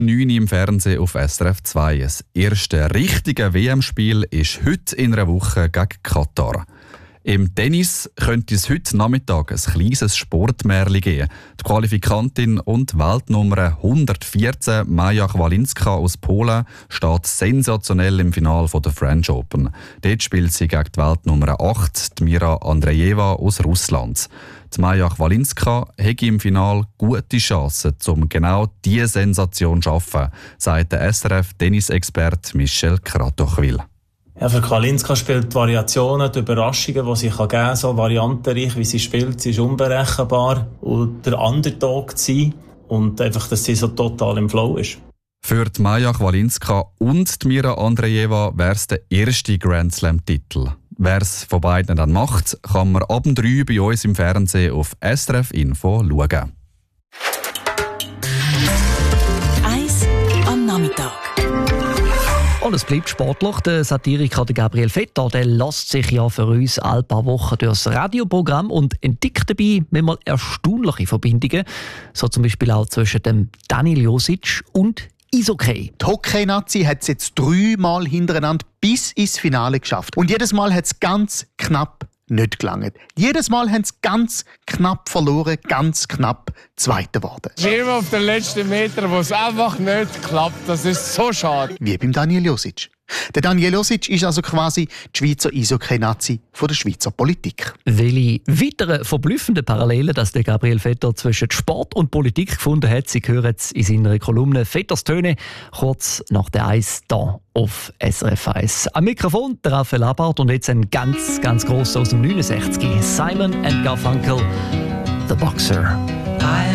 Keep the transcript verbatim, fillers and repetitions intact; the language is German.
neun Uhr im Fernsehen auf S R F zwei. Das erste richtige W M-Spiel ist heute in einer Woche gegen Katar. Im Tennis könnte es heute Nachmittag ein kleines Sportmärchen geben. Die Qualifikantin und Weltnummer hundertvierzehn Maja Chwalinska aus Polen steht sensationell im Finale der French Open. Dort spielt sie gegen die Weltnummer acht, die Mira Andreeva aus Russland. Die Maja Chwalinska hätte im Finale gute Chancen, um genau diese Sensation zu schaffen, sagt der S R F-Tennisexperte Michel Kratochwil. Ja, für Chwalinska spielt die Variationen, die Überraschungen, die sie geben kann, so variantenreich, wie sie spielt. Sie ist unberechenbar und der Underdog zu sein und einfach, dass sie so total im Flow ist. Für die Maja Chwalinska und die Mira Andreeva wäre es der erste Grand Slam-Titel. Wer es von beiden dann macht, kann man ab drei bei uns im Fernsehen auf S R F Info schauen. Eins am Nachmittag. Und es bleibt sportlich. Der Satiriker Gabriel Vetter der lässt sich ja für uns ein paar Wochen durchs Radioprogramm und entdeckt dabei manchmal erstaunliche Verbindungen. So zum Beispiel auch zwischen dem Daniel Josic und Eishockey. Die Hockey-Nazi hat es jetzt dreimal hintereinander bis ins Finale geschafft. Und jedes Mal hat es ganz knapp nicht gelangt. Jedes Mal haben sie ganz knapp verloren, ganz knapp Zweiter geworden. Immer auf den letzten Metern, wo es einfach nicht klappt. Das ist so schade. Wie beim Daniel Josic. Der Daniel Josic ist also quasi die Schweizer Eishockey-Nazi von der Schweizer Politik. Welche weiteren verblüffende Parallelen, dass der Gabriel Vetter zwischen Sport und Politik gefunden hat, Sie hören es in seiner Kolumne «Vetters Töne» kurz nach der Eis hier auf S R F eins. Am Mikrofon der Raphael Abart und jetzt ein ganz, ganz grosser aus dem neunundsechziger. Simon and Garfunkel, «The Boxer».